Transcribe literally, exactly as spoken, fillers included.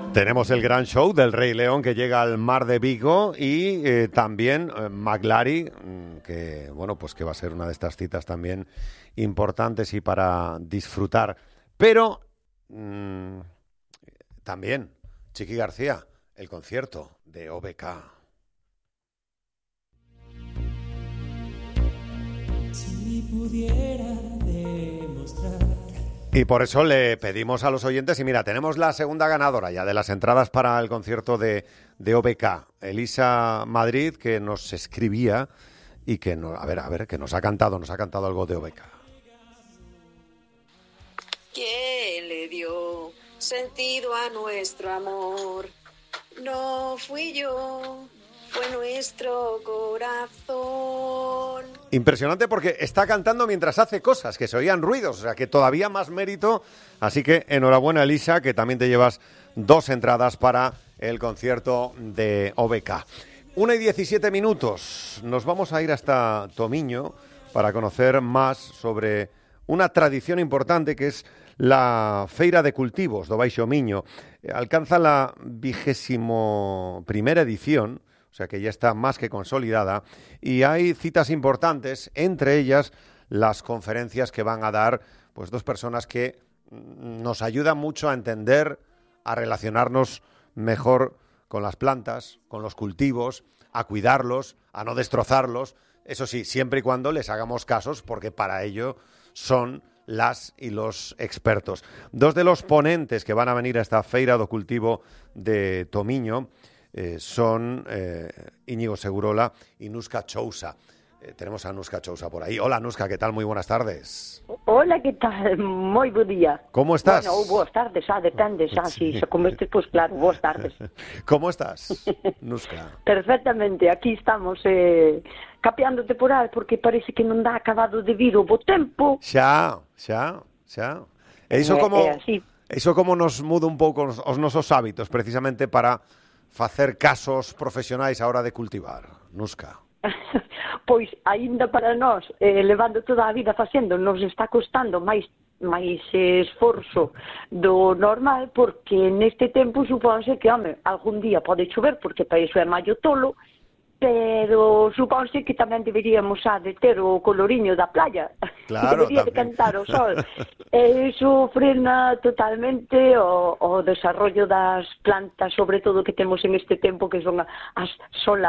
Tenemos el gran show del Rey León que llega al Mar de Vigo y eh, también eh, Maglari, que bueno, pues que va a ser una de estas citas también importantes y para disfrutar. Pero mmm, también, Chiqui García, el concierto de O B K. Si pudiera demostrar. Y por eso le pedimos a los oyentes, y mira, tenemos la segunda ganadora ya de las entradas para el concierto de, de O B K, Elisa Madrid, que nos escribía y que, no, a ver, a ver, que nos ha cantado, nos ha cantado algo de O B K. ¿Quién le dio sentido a nuestro amor? No fui yo, fue nuestro corazón. Impresionante porque está cantando mientras hace cosas, que se oían ruidos, o sea que todavía más mérito. Así que enhorabuena, Elisa, que también te llevas dos entradas para el concierto de O B K. Una y diecisiete minutos. Nos vamos a ir hasta Tomiño para conocer más sobre una tradición importante que es la Feira de Cultivos do Baixo Miño. Alcanza la vigésimo primera edición, o sea que ya está más que consolidada, y hay citas importantes, entre ellas las conferencias que van a dar pues dos personas que nos ayudan mucho a entender, a relacionarnos mejor con las plantas, con los cultivos, a cuidarlos, a no destrozarlos, eso sí, siempre y cuando les hagamos casos, porque para ello son las y los expertos. Dos de los ponentes que van a venir a esta Feira do Cultivo de Tomiño Eh, son eh, Íñigo Segurola y Nuska Chousa. Eh, tenemos a Nuska Chousa por ahí. Hola, Nuska, ¿qué tal? Muy buenas tardes. Hola, ¿qué tal? Moi bo día. ¿Cómo estás? Bueno, boas tardes, xa, depende, xa, sí. Si se converte, pues claro, boas tardes. ¿Cómo estás, Nuska? Perfectamente, aquí estamos eh, capeando temporal porque parece que non dá acabado de vir o bo tempo. Xa, xa, xa. E iso como, é, é así. iso como nos muda un pouco os, os nosos hábitos, precisamente para facer casos profesionais a hora de cultivar, Nuska? Pois, aínda para nós, eh, levando toda a vida facendo, nos está costando máis máis esforzo do normal, porque neste tempo supónse que, home, algún día pode chover, porque para iso é maio tolo, pero supónse que tamén deberíamos xa de ter o coloriño da playa, claro, debería tamén. de cantar o sol, e iso frena totalmente o, o desarrollo das plantas, sobre todo que temos en este tempo, que son as solas